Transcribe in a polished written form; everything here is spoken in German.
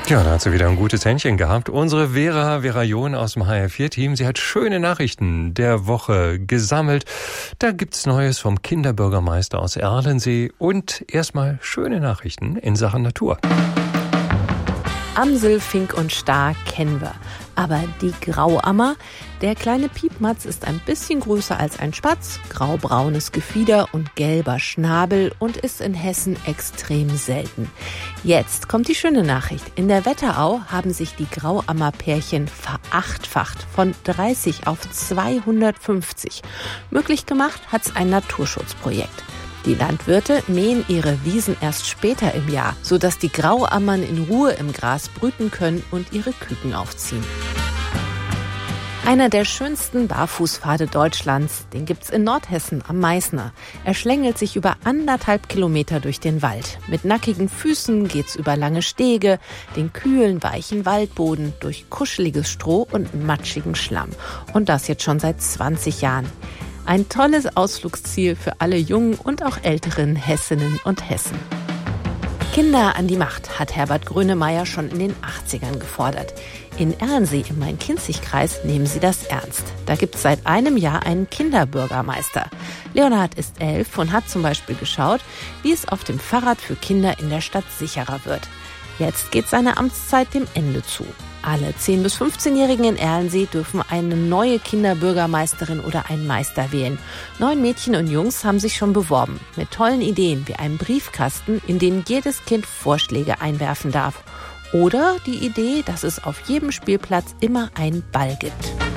Ja, da hat sie wieder ein gutes Händchen gehabt. Unsere Vera John aus dem HR4-Team, sie hat schöne Nachrichten der Woche gesammelt. Da gibt's Neues vom Kinderbürgermeister aus Erlensee und erstmal schöne Nachrichten in Sachen Natur. Amsel, Fink und Star kennen wir. Aber die Grauammer, der kleine Piepmatz ist ein bisschen größer als ein Spatz, graubraunes Gefieder und gelber Schnabel und ist in Hessen extrem selten. Jetzt kommt die schöne Nachricht. In der Wetterau haben sich die Grauammer-Pärchen verachtfacht, von 30 auf 250. Möglich gemacht hat's ein Naturschutzprojekt. Die Landwirte mähen ihre Wiesen erst später im Jahr, sodass die Grauammern in Ruhe im Gras brüten können und ihre Küken aufziehen. Einer der schönsten Barfußpfade Deutschlands, den gibt's in Nordhessen am Meißner. Er schlängelt sich über 1,5 Kilometer durch den Wald. Mit nackigen Füßen geht's über lange Stege, den kühlen, weichen Waldboden, durch kuscheliges Stroh und matschigen Schlamm. Und das jetzt schon seit 20 Jahren. Ein tolles Ausflugsziel für alle jungen und auch älteren Hessinnen und Hessen. Kinder an die Macht hat Herbert Grönemeyer schon in den 80ern gefordert. In Erlensee im Main-Kinzig-Kreis nehmen sie das ernst. Da gibt es seit einem Jahr einen Kinderbürgermeister. Leonhard ist 11 und hat zum Beispiel geschaut, wie es auf dem Fahrrad für Kinder in der Stadt sicherer wird. Jetzt geht seine Amtszeit dem Ende zu. Alle 10- bis 15-Jährigen in Erlensee dürfen eine neue Kinderbürgermeisterin oder einen Meister wählen. 9 Mädchen und Jungs haben sich schon beworben. Mit tollen Ideen wie einem Briefkasten, in den jedes Kind Vorschläge einwerfen darf. Oder die Idee, dass es auf jedem Spielplatz immer einen Ball gibt.